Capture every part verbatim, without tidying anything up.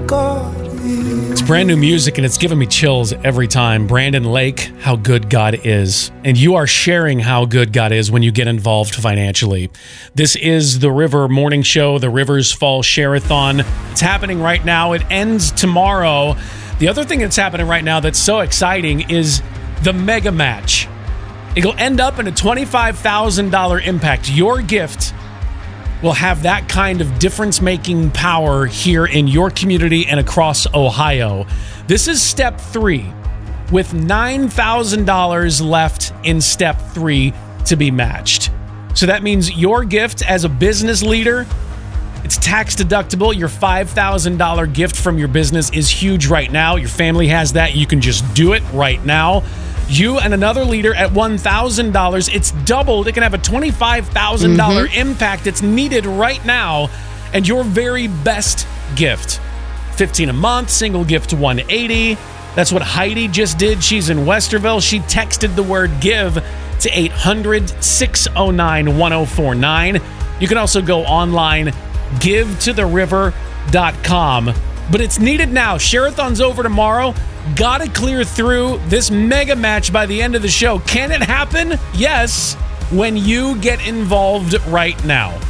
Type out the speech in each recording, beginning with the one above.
God is. It's brand new music and it's giving me chills every time. Brandon Lake, How Good God Is. And you are sharing how good God is when you get involved financially. This is the River Morning Show, the Rivers Fall Share-a-thon. It's happening right now. It ends tomorrow. The other thing that's happening right now that's so exciting is the mega match. It'll end up in a twenty-five thousand dollars impact. Your gift will have that kind of difference-making power here in your community and across Ohio. This is step three, with nine thousand dollars left in step three to be matched. So that means your gift as a business leader, it's tax deductible. Your five thousand dollars gift from your business is huge right now. Your family has that. You can just do it right now. You and another leader at one thousand dollars, it's doubled. It can have a twenty-five thousand dollars mm-hmm. impact. It's needed right now. And your very best gift, fifteen dollars a month, single gift one hundred eighty dollars. That's what Heidi just did. She's in Westerville. She texted the word give to eight hundred, six oh nine, one oh four nine. You can also go online, give to the river dot com. But it's needed now. Share-a-thon's over tomorrow. Gotta clear through this mega match by the end of the show. Can it happen? Yes, when you get involved right now.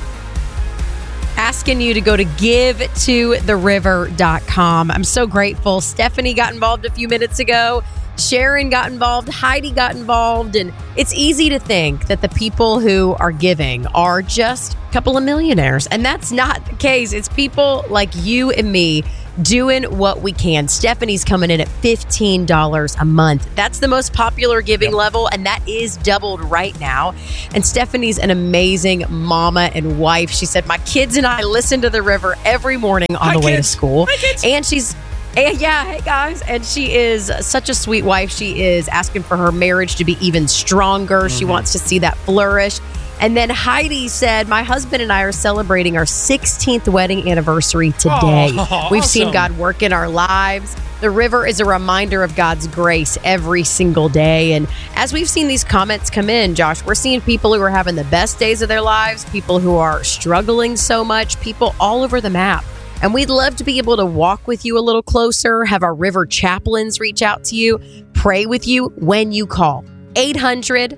Asking you to go to give to the river dot com. I'm so grateful. Stephanie got involved a few minutes ago. Sharon got involved. Heidi got involved. And it's easy to think that the people who are giving are just a couple of millionaires. And that's not the case. It's people like you and me doing what we can. Stephanie's coming in at fifteen dollars a month. That's the most popular giving yep. level, and that is doubled right now. And Stephanie's an amazing mama and wife. She said, my kids and I listen to the river every morning on Hi, the way kids. to school. Hi, kids. And she's And yeah, hey guys. And she is such a sweet wife. She is asking for her marriage to be even stronger. Mm-hmm. She wants to see that flourish. And then Heidi said, my husband and I are celebrating our sixteenth wedding anniversary today. Oh, We've awesome. seen God work in our lives. The river is a reminder of God's grace every single day. And as we've seen these comments come in, Josh, we're seeing people who are having the best days of their lives, people who are struggling so much, people all over the map. And we'd love to be able to walk with you a little closer, have our river chaplains reach out to you, pray with you when you call. eight hundred,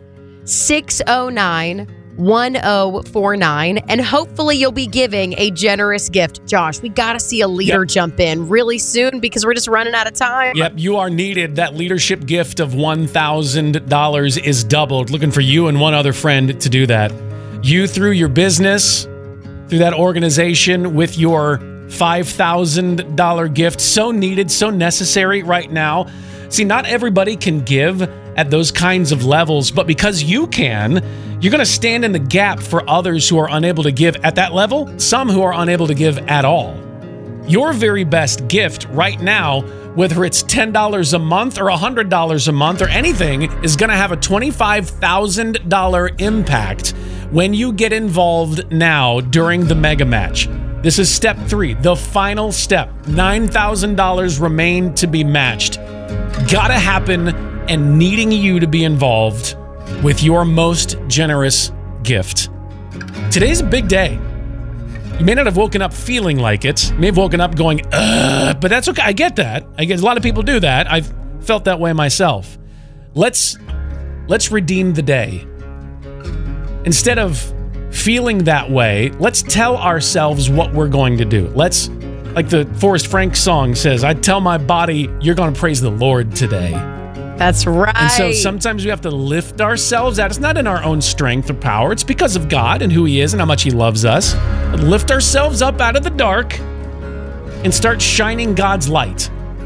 six oh nine, one oh four nine. And hopefully you'll be giving a generous gift. Josh, we got to see a leader yep. jump in really soon because we're just running out of time. Yep, you are needed. That leadership gift of one thousand dollars is doubled. Looking for you and one other friend to do that. You through your business, through that organization with your five thousand dollars gift. So needed, so necessary right now. See, not everybody can give at those kinds of levels, but because you can, you're going to stand in the gap for others who are unable to give at that level, some who are unable to give at all. Your very best gift right now, whether it's ten dollars a month or one hundred dollars a month or anything, is going to have a twenty-five thousand dollars impact when you get involved now during the mega match. This is step three, the final step. nine thousand dollars remain to be matched. Gotta happen, and needing you to be involved with your most generous gift. Today's a big day. You may not have woken up feeling like it. You may have woken up going, ugh, but that's okay. I get that. I get a lot of people do that. I've felt that way myself. Let's let's redeem the day. Instead of feeling that way, let's tell ourselves what we're going to do. Let's, like the Forrest Frank song says, I tell my body, you're going to praise the Lord today. That's right. And so sometimes we have to lift ourselves out. It's not in our own strength or power. It's because of God and who He is and how much He loves us. But lift ourselves up out of the dark and start shining God's light.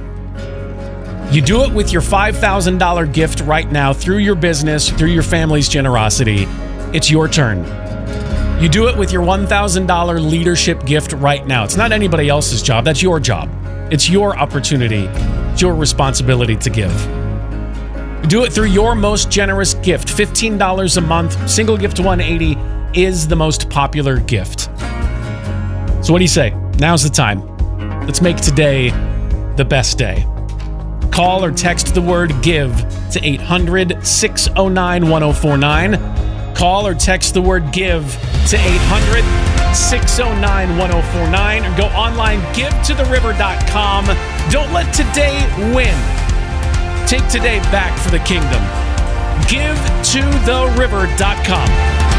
You do it with your five thousand dollars gift right now through your business, through your family's generosity. It's your turn. You do it with your one thousand dollars leadership gift right now. It's not anybody else's job. That's your job. It's your opportunity. It's your responsibility to give. You do it through your most generous gift. fifteen dollars a month, single gift one hundred eighty dollars is the most popular gift. So what do you say? Now's the time. Let's make today the best day. Call or text the word GIVE to eight hundred, six oh nine, one oh four nine. Call or text the word GIVE to eight hundred, six oh nine, one oh four nine or go online, give to the river dot com. Don't let today win. Take today back for the kingdom. give to the river dot com.